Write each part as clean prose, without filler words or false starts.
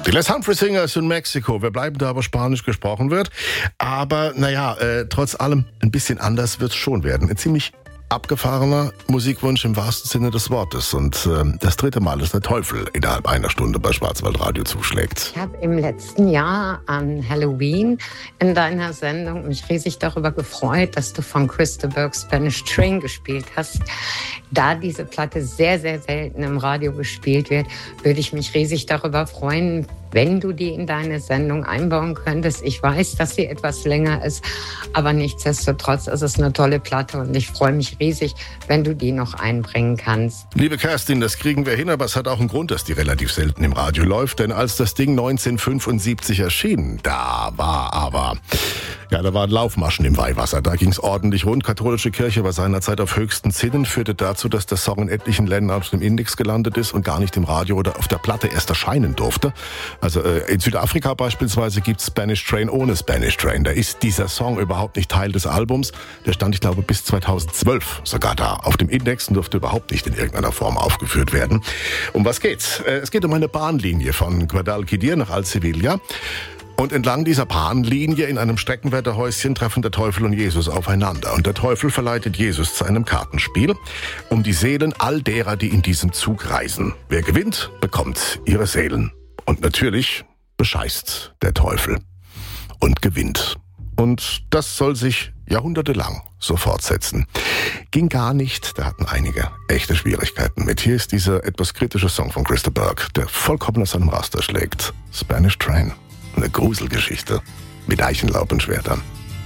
Die Les Humphrey Singers in Mexiko. Wir bleiben da, aber Spanisch gesprochen wird. Aber trotz allem ein bisschen anders wird es schon werden. Ein ziemlich abgefahrener Musikwunsch im wahrsten Sinne des Wortes. Und das dritte Mal, dass der Teufel innerhalb einer Stunde bei Schwarzwaldradio zuschlägt. Ich habe im letzten Jahr an Halloween in deiner Sendung mich riesig darüber gefreut, dass du von Crystal Burke Spanish Train gespielt hast. Da diese Platte sehr, sehr selten im Radio gespielt wird, würde ich mich riesig darüber freuen, wenn du die in deine Sendung einbauen könntest. Ich weiß, dass sie etwas länger ist, aber nichtsdestotrotz ist es eine tolle Platte und ich freue mich riesig, wenn du die noch einbringen kannst. Liebe Kerstin, das kriegen wir hin, aber es hat auch einen Grund, dass die relativ selten im Radio läuft, denn als das Ding 1975 erschien, da waren Laufmaschen im Weihwasser, da ging's ordentlich rund. Katholische Kirche war seinerzeit auf höchsten Zinnen, führte dazu, dass der Song in etlichen Ländern auf dem Index gelandet ist und gar nicht im Radio oder auf der Platte erst erscheinen durfte. Also in Südafrika beispielsweise gibt's Spanish Train ohne Spanish Train. Da ist dieser Song überhaupt nicht Teil des Albums. Der stand, ich glaube, bis 2012 sogar da auf dem Index und durfte überhaupt nicht in irgendeiner Form aufgeführt werden. Um was geht's? Es geht um eine Bahnlinie von Guadalquivir nach Alcevilla. Und entlang dieser Bahnlinie in einem Streckenwärterhäuschen treffen der Teufel und Jesus aufeinander. Und der Teufel verleitet Jesus zu einem Kartenspiel um die Seelen all derer, die in diesem Zug reisen. Wer gewinnt, bekommt ihre Seelen. Und natürlich bescheißt der Teufel und gewinnt. Und das soll sich jahrhundertelang so fortsetzen. Ging gar nicht, da hatten einige echte Schwierigkeiten mit. Hier ist dieser etwas kritische Song von Crystal Burke, der vollkommen aus seinem Raster schlägt. Spanish Train. Eine Gruselgeschichte mit Eichenlaub und Schwertern.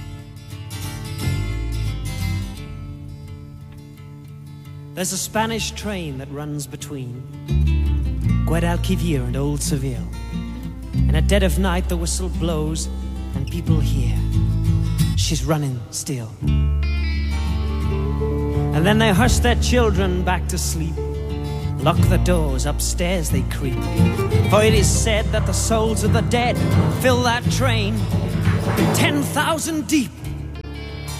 There's a Spanish train that runs between Guadalquivir and Old Seville. And at dead of night the whistle blows and people hear she's running still. And then they hush their children back to sleep, lock the doors, upstairs they creep. For it is said that the souls of the dead fill that train 10,000 deep.